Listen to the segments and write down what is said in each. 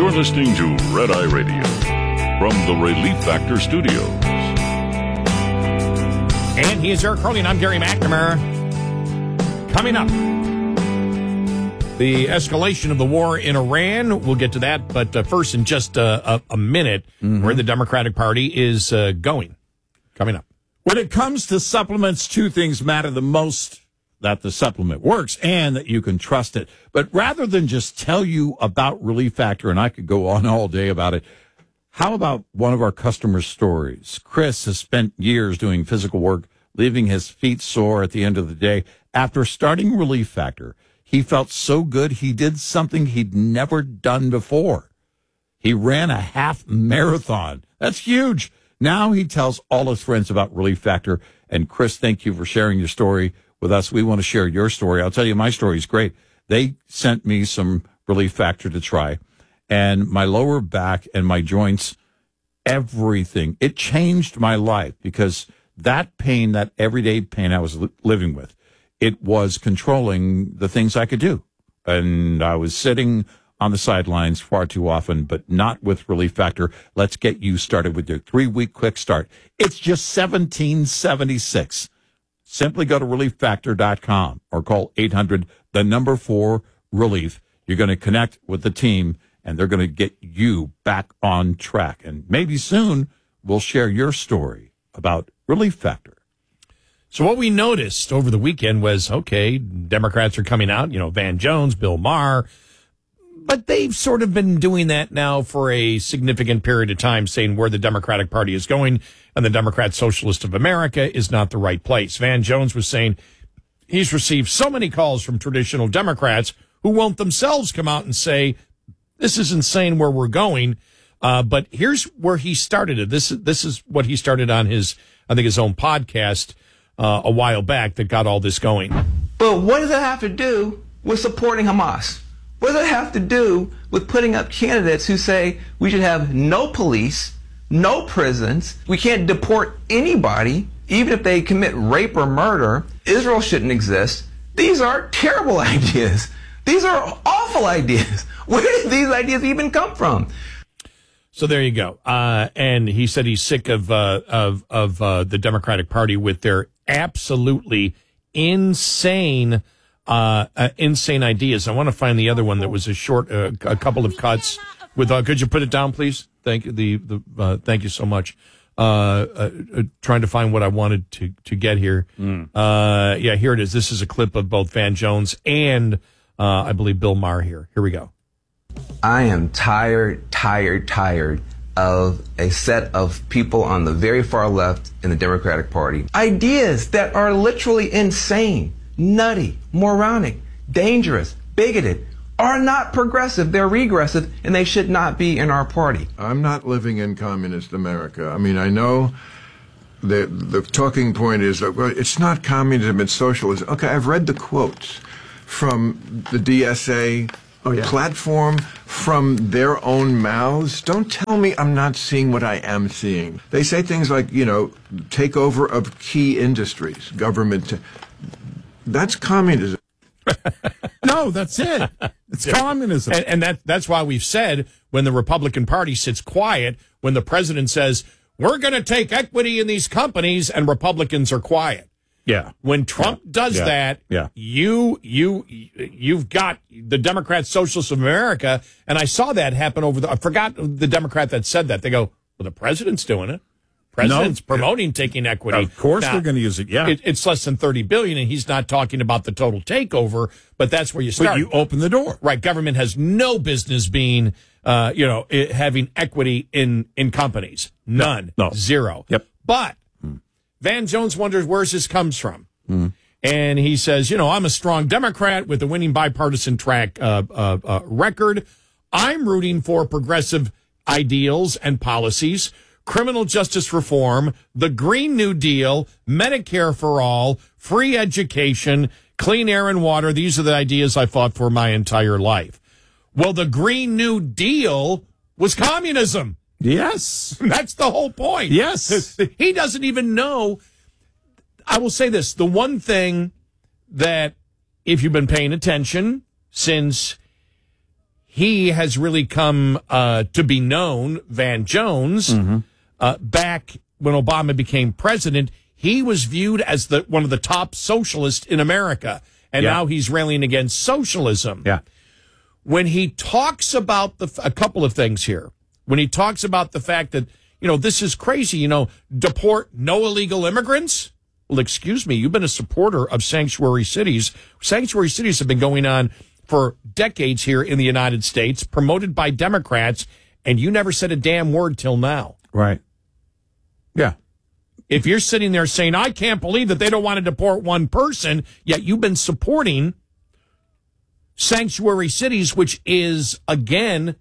You're listening to Red Eye Radio from the Relief Factor Studios. And he is Eric Crowley, and I'm Gary McNamara. Coming up, the escalation of the war in Iran. We'll get to that, but first, in just a minute, where the Democratic Party is going. Coming up. When it comes to supplements, two things matter the most: that the supplement works and that you can trust it. But rather than just tell you about Relief Factor, and I could go on all day about it, how about one of our customer stories? Chris has spent years doing physical work, leaving his feet sore at the end of the day. After starting Relief Factor, he felt so good he did something he'd never done before. He ran a half marathon. That's huge. Now he tells all his friends about Relief Factor. And Chris, thank you for sharing your story with us. We want to share your story. I'll tell you, my story is great. They sent me some Relief Factor to try, and my lower back and my joints, everything, it changed my life, because that pain, that everyday pain I was living with, it was controlling the things I could do. And I was sitting on the sidelines far too often, but not with Relief Factor. Let's get you started with your 3-week quick start. It's just $17.76. Simply go to relieffactor.com or call 800-4-RELIEF. You're going to connect with the team, and they're going to get you back on track. And maybe soon we'll share your story about Relief Factor. So what we noticed over the weekend was, okay, Democrats are coming out, Van Jones, Bill Maher, but they've sort of been doing that now for a significant period of time, saying where the Democratic Party is going and the Democrat Socialist of America is not the right place. Van Jones was saying he's received so many calls from traditional Democrats who won't themselves come out and say, this is insane where we're going. But here's where he started it. This is what he started on his own podcast a while back that got all this going. But what does that have to do with supporting Hamas? What does it have to do with putting up candidates who say we should have no police, no prisons, we can't deport anybody, even if they commit rape or murder, Israel shouldn't exist? These are terrible ideas. These are awful ideas. Where did these ideas even come from? So there you go. And he said he's sick of the Democratic Party with their absolutely insane ideas. I want to find the other one that was a short, a couple of cuts with. Could you put it down, please? Thank you. Thank you so much. Trying to find what I wanted to get here. Yeah, here it is. This is a clip of both Van Jones and I believe Bill Maher here. Here we go. I am tired of a set of people on the very far left in the Democratic Party. Ideas that are literally insane, nutty, moronic, dangerous, bigoted, are not progressive. They're regressive, and they should not be in our party. I'm not living in communist America. I mean, I know the talking point is, well, it's not communism, it's socialism. Okay, I've read the quotes from the DSA platform, from their own mouths. Don't tell me I'm not seeing what I am seeing. They say things like, takeover of key industries, government. That's communism. No, that's it. It's communism. And that's why we've said when the Republican Party sits quiet, when the president says, we're going to take equity in these companies, and Republicans are quiet. Yeah. When Trump does that, you've got the Democrat Socialists of America, and I saw that happen I forgot the Democrat that said that. They go, well, the president's doing it. President's promoting taking equity. Of course they're going to use it, It's less than $30 billion, and he's not talking about the total takeover, but that's where you start. But you open the door. Right. Government has no business being, having equity in companies. None. No. Zero. Yep. But Van Jones wonders where this comes from. And he says, I'm a strong Democrat with a winning bipartisan track record. I'm rooting for progressive ideals and policies, criminal justice reform, the Green New Deal, Medicare for all, free education, clean air and water. These are the ideas I fought for my entire life. Well, the Green New Deal was communism. Yes. That's the whole point. Yes. He doesn't even know. I will say this. The one thing that, if you've been paying attention since he has really come to be known, Van Jones, back when Obama became president. He was viewed as one of the top socialists in America, and now he's railing against socialism. Yeah. When he talks about a couple of things here, when he talks about the fact that, this is crazy, deport no illegal immigrants. Well, excuse me, you've been a supporter of sanctuary cities. Sanctuary cities have been going on for decades here in the United States, promoted by Democrats, and you never said a damn word till now. Right. Yeah. If you're sitting there saying, I can't believe that they don't want to deport one person, yet you've been supporting sanctuary cities, which is, again,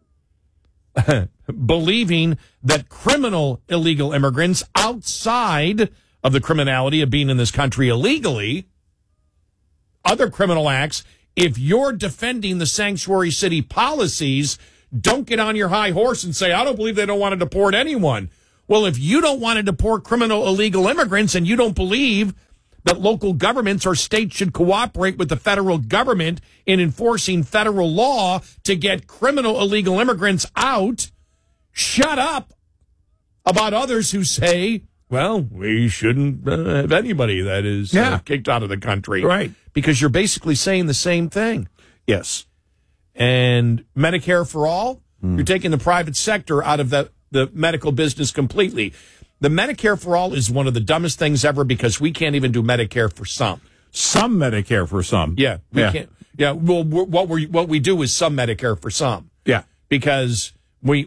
believing that criminal illegal immigrants outside of the criminality of being in this country illegally, other criminal acts, if you're defending the sanctuary city policies, don't get on your high horse and say, I don't believe they don't want to deport anyone. Well, if you don't want to deport criminal illegal immigrants and you don't believe that local governments or states should cooperate with the federal government in enforcing federal law to get criminal illegal immigrants out, shut up about others who say, well, we shouldn't have anybody that is kicked out of the country. Right. Because you're basically saying the same thing. Yes. And Medicare for all, you're taking the private sector out of the medical business completely. The Medicare for all is one of the dumbest things ever because we can't even do Medicare for some. Some Medicare for some. Yeah. We can't. Yeah. Well, what we do is some Medicare for some. Yeah. Because we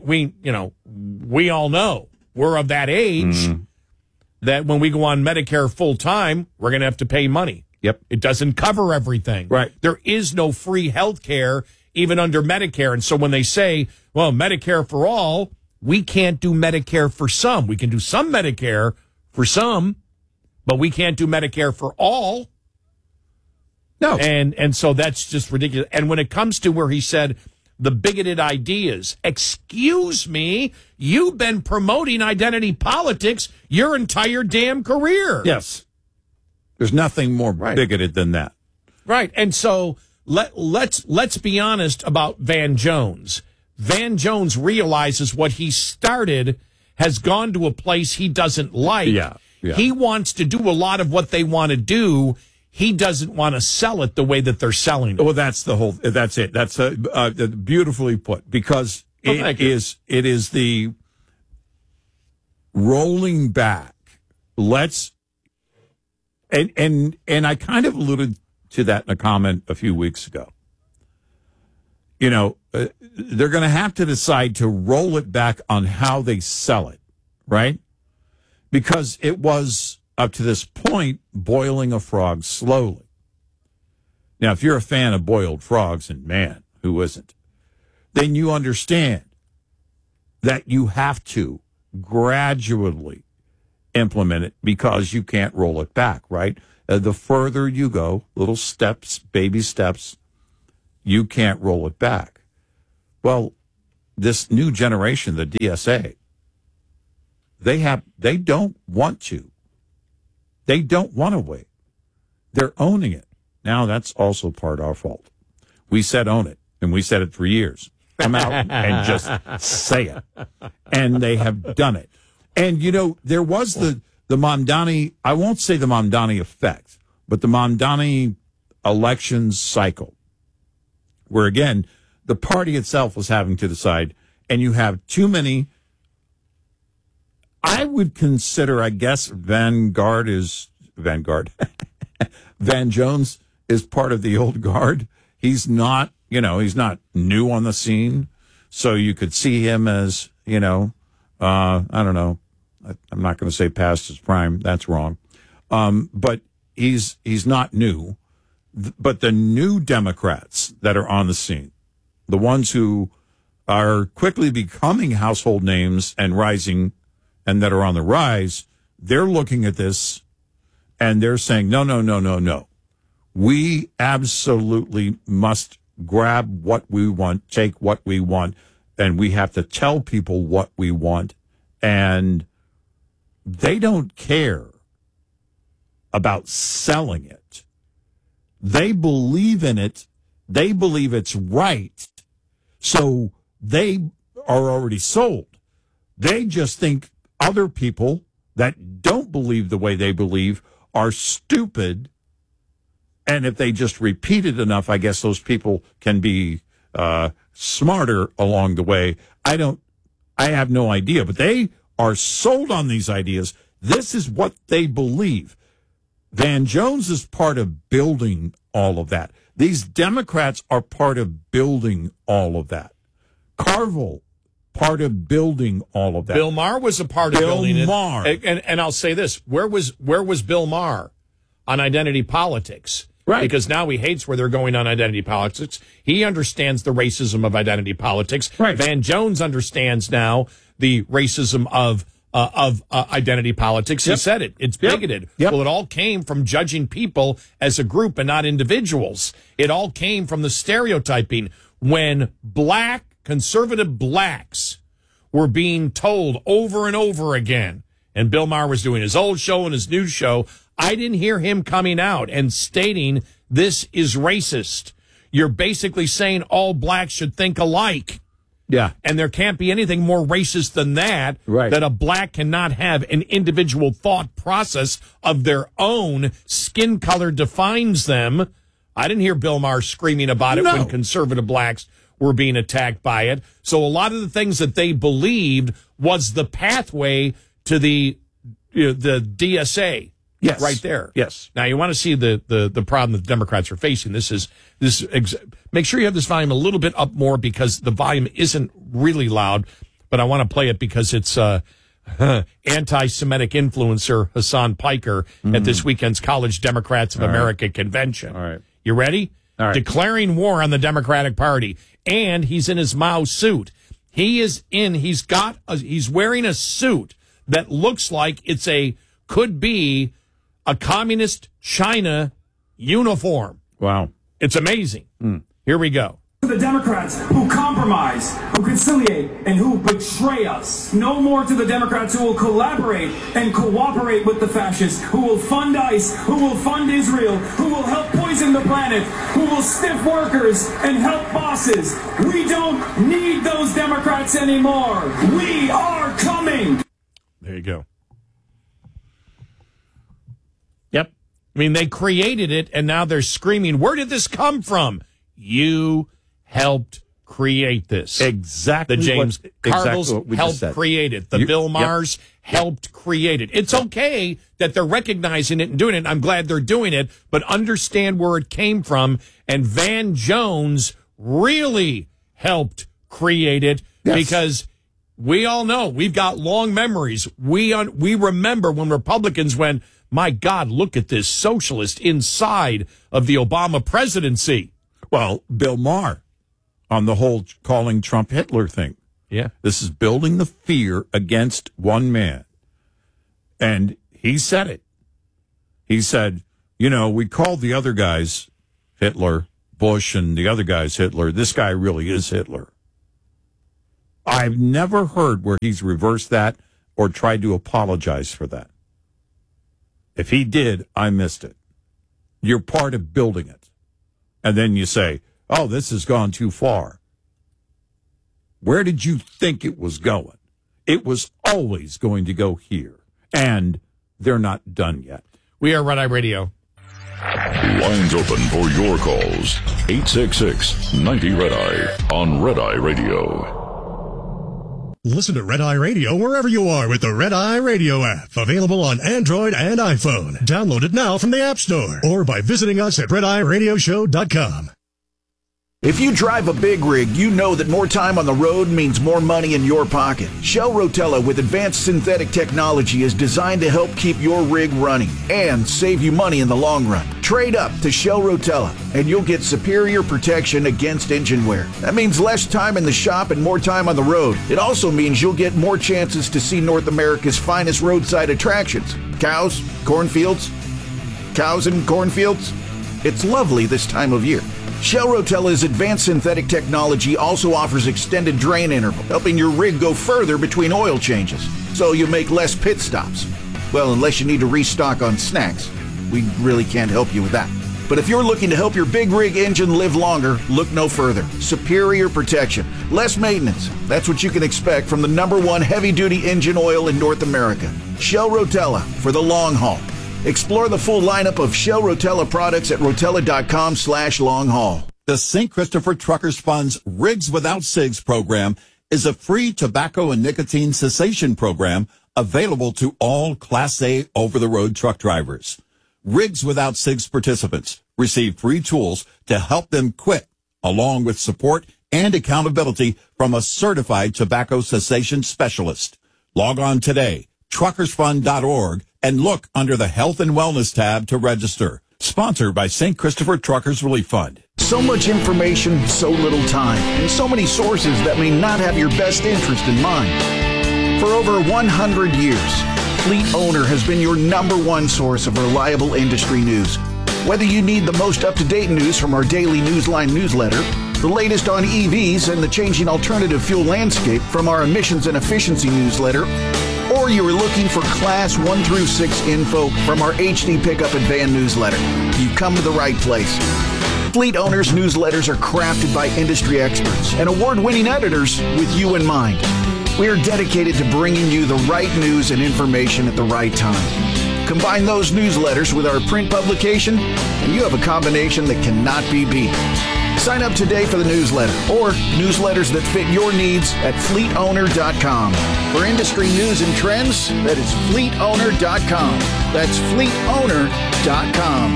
all know we're of that age that when we go on Medicare full time, we're going to have to pay money. Yep. It doesn't cover everything. Right. There is no free health care even under Medicare. And so when they say, well, Medicare for all, we can't do Medicare for some. We can do some Medicare for some, but we can't do Medicare for all. No. And so that's just ridiculous. And when it comes to where he said the bigoted ideas, excuse me, you've been promoting identity politics your entire damn career. Yes. There's nothing more bigoted than that. Right. And so let's be honest about Van Jones. Van Jones realizes what he started has gone to a place he doesn't like. Yeah. He wants to do a lot of what they want to do. He doesn't want to sell it the way that they're selling it. Well, that's it. That's beautifully put, because it is the rolling back. And I kind of alluded to that in a comment a few weeks ago. They're going to have to decide to roll it back on how they sell it, right? Because it was, up to this point, boiling a frog slowly. Now, if you're a fan of boiled frogs, and man, who isn't, then you understand that you have to gradually implement it because you can't roll it back, right? The further you go, little steps, baby steps, you can't roll it back. Well, this new generation, the DSA, they don't want to. They don't want to wait. They're owning it. Now, that's also part of our fault. We said own it, and we said it for years. Come out and just say it. And they have done it. And, there was the Mamdani, I won't say the Mamdani effect, but the Mamdani elections cycle, where, again, the party itself was having to decide, and you have too many. I would consider, I guess, Van Jones is part of the old guard. He's not, he's not new on the scene. So you could see him as, I don't know. I'm not going to say past his prime. That's wrong. But he's not new. But the new Democrats that are on the scene, the ones who are quickly becoming household names and rising, and that are on the rise, they're looking at this and they're saying, no. We absolutely must grab what we want, take what we want, and we have to tell people what we want. And they don't care about selling it. They believe in it. They believe it's right. So they are already sold. They just think other people that don't believe the way they believe are stupid. And if they just repeat it enough, I guess those people can be smarter along the way. I have no idea, but they are sold on these ideas. This is what they believe. Van Jones is part of building all of that. These Democrats are part of building all of that. Carville, part of building all of that. Bill Maher was a part of building it. Bill Maher. And I'll say this, where was Bill Maher on identity politics? Right. Because now he hates where they're going on identity politics. He understands the racism of identity politics. Right. Van Jones understands now the racism of identity politics. Yep. He said it. It's bigoted. Yep. Well, it all came from judging people as a group and not individuals. It all came from the stereotyping when conservative blacks were being told over and over again, and Bill Maher was doing his old show and his new show. I didn't hear him coming out and stating this is racist. You're basically saying all blacks should think alike. Yeah. And there can't be anything more racist than that, Right. that a black cannot have an individual thought process of their own. Skin color defines them. I didn't hear Bill Maher screaming about it No. when conservative blacks were being attacked by it. So a lot of the things that they believed was the pathway to the DSA. Yes. Right there. Yes. Now you want to see the problem that the Democrats are facing. Make sure you have this volume a little bit up more because the volume isn't really loud, but I want to play it because it's anti-Semitic influencer Hassan Piker at this weekend's College Democrats of America convention. All right. You ready? All right. Declaring war on the Democratic Party, and he's in his Mao suit. He's wearing a suit that looks like could be a communist China uniform. Wow. It's amazing. Here we go. The Democrats who compromise, who conciliate, and who betray us. No more to the Democrats who will collaborate and cooperate with the fascists, who will fund ICE, who will fund Israel, who will help poison the planet, who will stiff workers and help bosses. We don't need those Democrats anymore. We are coming. There you go. Yep. I mean, they created it, and now they're screaming, where did this come from? You helped create this. Exactly. The James Carvilles what we just helped said. create it. The Bill Mahers helped create it. It's okay that they're recognizing it and doing it. And I'm glad they're doing it, but understand where it came from. And Van Jones really helped create it because we all know we've got long memories. We remember when Republicans went, my God, look at this socialist inside of the Obama presidency. Well, Bill Maher on the whole calling Trump Hitler thing. Yeah. This is building the fear against one man. And he said it. He said, we called the other guys Hitler, Bush, and the other guys Hitler. This guy really is Hitler. I've never heard where he's reversed that or tried to apologize for that. If he did, I missed it. You're part of building it. And then you say, oh, this has gone too far. Where did you think it was going? It was always going to go here. And they're not done yet. We are Red Eye Radio. Lines open for your calls. 866-90-RED-EYE on Red Eye Radio. Listen to Red Eye Radio wherever you are with the Red Eye Radio app. Available on Android and iPhone. Download it now from the App Store or by visiting us at RedEyeRadioshow.com. If you drive a big rig, you know that more time on the road means more money in your pocket. Shell Rotella with advanced synthetic technology is designed to help keep your rig running and save you money in the long run. Trade up to Shell Rotella and you'll get superior protection against engine wear. That means less time in the shop and more time on the road. It also means you'll get more chances to see North America's finest roadside attractions. Cows, cornfields, cows and cornfields. It's lovely this time of year. Shell Rotella's advanced synthetic technology also offers extended drain interval, helping your rig go further between oil changes, so you make less pit stops. Well, unless you need to restock on snacks. We really can't help you with that. But if you're looking to help your big rig engine live longer, look no further. Superior protection, less maintenance. That's what you can expect from the #1 heavy-duty engine oil in North America. Shell Rotella for the long haul. Explore the full lineup of Shell Rotella products at rotella.com/long haul. The St. Christopher Truckers Fund's Rigs Without Cigs program is a free tobacco and nicotine cessation program available to all Class A over-the-road truck drivers. Rigs Without Cigs participants receive free tools to help them quit, along with support and accountability from a certified tobacco cessation specialist. Log on today, truckersfund.org, and look under the Health and Wellness tab to register. Sponsored by St. Christopher Truckers Relief Fund. So much information, so little time, and so many sources that may not have your best interest in mind. For over 100 years, Fleet Owner has been your #1 source of reliable industry news. Whether you need the most up-to-date news from our daily Newsline newsletter, the latest on EVs and the changing alternative fuel landscape from our emissions and efficiency newsletter, or you are looking for Class 1 through 6 info from our HD Pickup and Van newsletter, you've come to the right place. Fleet Owners newsletters are crafted by industry experts and award-winning editors with you in mind. We are dedicated to bringing you the right news and information at the right time. Combine those newsletters with our print publication, and you have a combination that cannot be beat. Sign up today for the newsletter or newsletters that fit your needs at fleetowner.com. For industry news and trends, that is fleetowner.com. That's fleetowner.com.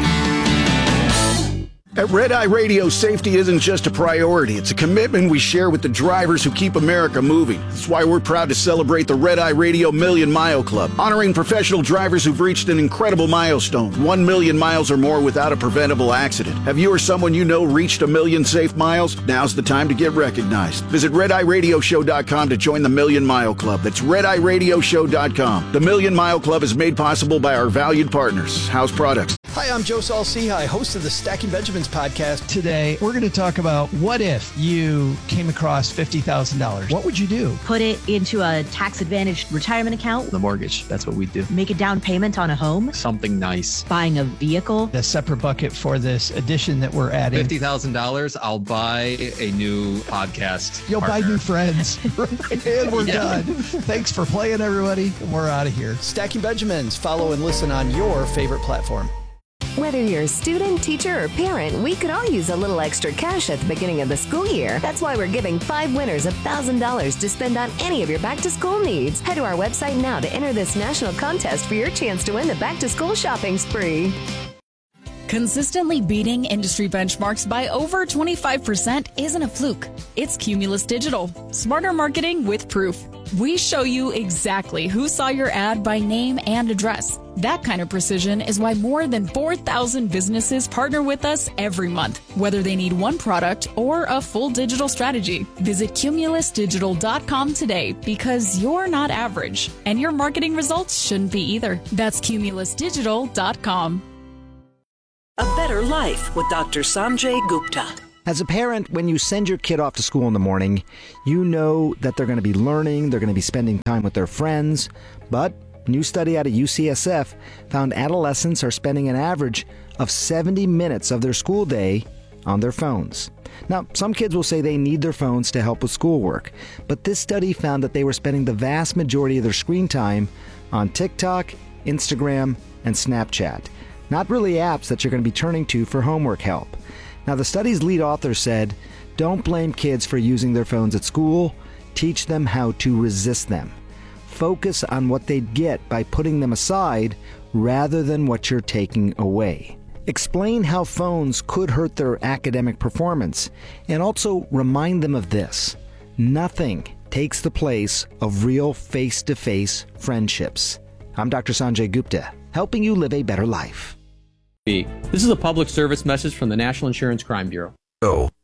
At Red Eye Radio, safety isn't just a priority. It's a commitment we share with the drivers who keep America moving. That's why we're proud to celebrate the Red Eye Radio Million Mile Club, honoring professional drivers who've reached an incredible milestone, 1 million miles or more without a preventable accident. Have you or someone you know reached 1 million safe miles? Now's the time to get recognized. Visit RedEyeRadioShow.com to join the Million Mile Club. That's RedEyeRadioShow.com. The Million Mile Club is made possible by our valued partners, House Products. Hi, I'm Joe Saul-Sehy, host of the Stacking Benjamins podcast. Today, we're going to talk about what if you came across $50,000? What would you do? Put it into a tax-advantaged retirement account. The mortgage, that's what we do. Make a down payment on a home. Something nice. Buying a vehicle. A separate bucket for this addition that we're adding. $50,000, I'll buy a new podcast You'll partner. buy new friends. And we're done. Thanks for playing, everybody. And we're out of here. Stacking Benjamins. Follow and listen on your favorite platform. Whether you're a student, teacher, or parent, we could all use a little extra cash at the beginning of the school year. That's why we're giving 5 winners $1,000 to spend on any of your back-to-school needs. Head to our website now to enter this national contest for your chance to win the back-to-school shopping spree. Consistently beating industry benchmarks by over 25% isn't a fluke. It's Cumulus Digital. Smarter marketing with proof. We show you exactly who saw your ad by name and address. That kind of precision is why more than 4,000 businesses partner with us every month, whether they need one product or a full digital strategy. Visit cumulusdigital.com today because you're not average, and your marketing results shouldn't be either. That's cumulusdigital.com. A Better Life with Dr. Sanjay Gupta. As a parent, when you send your kid off to school in the morning, you know that they're going to be learning, they're going to be spending time with their friends. But a new study out of UCSF found adolescents are spending an average of 70 minutes of their school day on their phones. Now, some kids will say they need their phones to help with schoolwork, but this study found that they were spending the vast majority of their screen time on TikTok, Instagram, and Snapchat. Not really apps that you're going to be turning to for homework help. Now, the study's lead author said, don't blame kids for using their phones at school. Teach them how to resist them. Focus on what they'd get by putting them aside rather than what you're taking away. Explain how phones could hurt their academic performance, and also remind them of this. Nothing takes the place of real face-to-face friendships. I'm Dr. Sanjay Gupta, helping you live a better life. This is a public service message from the National Insurance Crime Bureau. Oh,